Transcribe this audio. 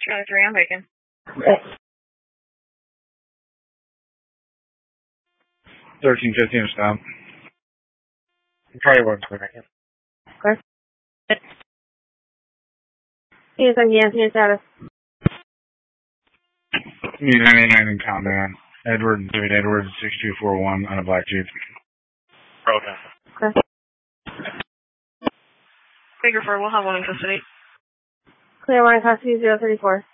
Charlie 3 on Bacon. Right. 1315 stop. Probably works for Bacon. Okay. Yes, I'm Yancy status. Need 99 in Countdown. David Edwards, 6241 on a black Jeep. Okay. Okay. Figure 4, we'll have one in custody. Clear one, custody 034.